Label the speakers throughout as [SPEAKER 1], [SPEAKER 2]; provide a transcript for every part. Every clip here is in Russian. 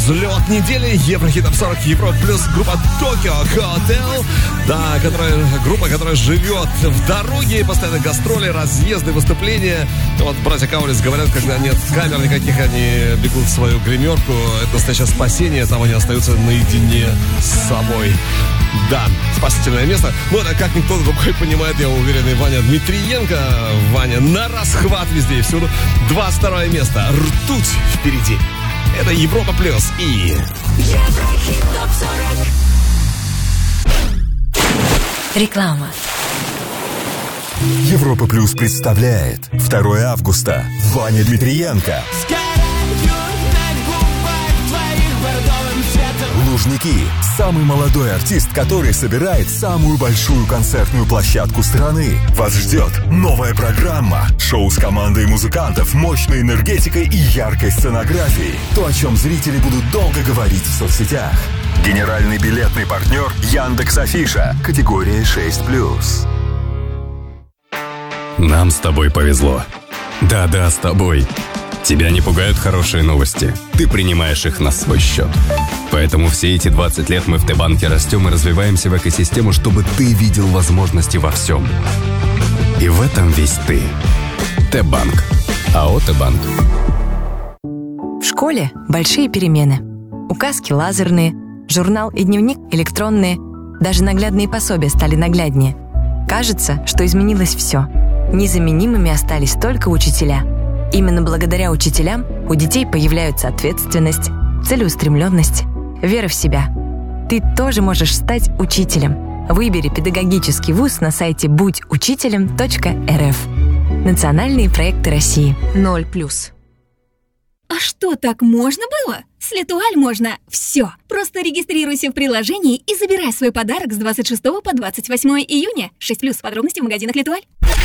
[SPEAKER 1] взлет недели. Еврохит Топ 40 Европа плюс группа Tokyo Hotel. Да, группа, которая живет в дороге, постоянно гастроли, разъезды, выступления. Вот братья Каулис говорят, когда нет камер никаких, они бегут в свою гримерку. Это настоящее спасение, там они остаются наедине с собой. Да, спасительное место. Ну, это как никто другой понимает, я уверен, и Ваня Дмитриенко. Ваня на расхват везде и всюду. 22 место. Ртуть впереди. Это Европа плюс и...
[SPEAKER 2] Еврохит Топ 40.
[SPEAKER 3] Реклама.
[SPEAKER 4] Европа плюс представляет 2 августа. Ваня Дмитриенко. Лужники. Самый молодой артист, который собирает самую большую концертную площадку страны. Вас ждет новая программа. Шоу с командой музыкантов, мощной энергетикой и яркой сценографией. То, о чем зрители будут долго говорить в соцсетях. Генеральный билетный партнер Яндекс.Афиша. Категория 6+.
[SPEAKER 5] Нам с тобой повезло. Да-да, с тобой. Тебя не пугают хорошие новости. Ты принимаешь их на свой счет. Поэтому все эти 20 лет мы в Т-банке растем и развиваемся в экосистему, чтобы ты видел возможности во всем. И в этом весь ты. Т-банк. АО Т-банк.
[SPEAKER 3] В школе большие перемены. Указки лазерные, журнал и дневник электронные. Даже наглядные пособия стали нагляднее. Кажется, что изменилось все. Незаменимыми остались только учителя. Именно благодаря учителям у детей появляются ответственность, целеустремленность, вера в себя. Ты тоже можешь стать учителем. Выбери педагогический вуз на сайте будьучителем.рф. Национальные проекты России. 0+.
[SPEAKER 6] А что, так можно было? С Летуаль можно все. Просто регистрируйся в приложении и забирай свой подарок с 26 по 28 июня. 6+. Подробности в магазинах Летуаль.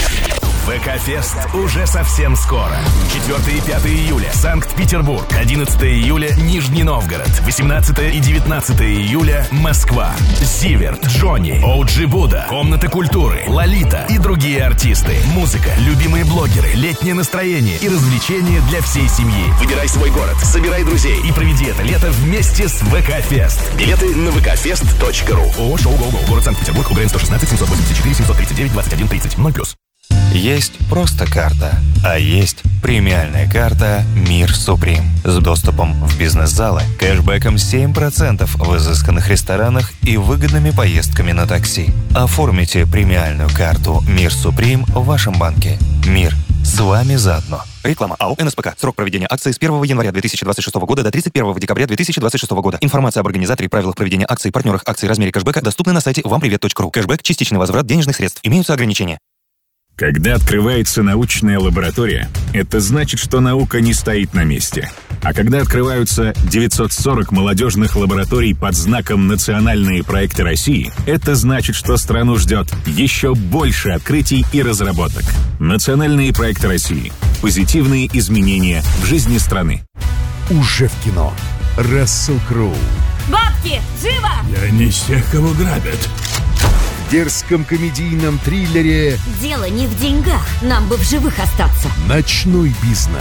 [SPEAKER 7] ВК-фест уже совсем скоро. 4 и 5 июля Санкт-Петербург, 11 июля Нижний Новгород, 18 и 19 июля Москва. Зиверт, Джонни, OG Будда, Комната культуры, Лолита и другие артисты. Музыка, любимые блогеры, летнее настроение и развлечения для всей семьи. Выбирай свой город, собирай друзей и проведи это лето вместе с ВК-фест. Билеты на vkfest.ru. ООО «Шоу Гоу-Гоу». Город Санкт-Петербург, УГРН 116 784 739 21 30. 0+.
[SPEAKER 8] Есть просто карта, а есть премиальная карта «Мир Суприм» с доступом в бизнес-залы, кэшбэком 7% в изысканных ресторанах и выгодными поездками на такси. Оформите премиальную карту «Мир Суприм» в вашем банке. Мир с вами заодно. Реклама АО «НСПК». Срок проведения акции с 1 января 2026 года до 31 декабря 2026 года. Информация об организаторе и правилах проведения акций, партнерах акций, размере кэшбэка доступны на сайте вампривет.ру. Кэшбэк – частичный возврат денежных средств. Имеются ограничения.
[SPEAKER 9] Когда открывается научная лаборатория, это значит, что наука не стоит на месте. А когда открываются 940 молодежных лабораторий под знаком «Национальные проекты России», это значит, что страну ждет еще больше открытий и разработок. Национальные проекты России. Позитивные изменения в жизни страны.
[SPEAKER 10] Уже в кино. Рассел Кроу.
[SPEAKER 6] Бабки, живо!
[SPEAKER 10] Я не из тех, кого грабят. В дерзком комедийном триллере
[SPEAKER 2] Дело не в деньгах, нам бы в живых остаться.
[SPEAKER 10] «Ночной бизнес».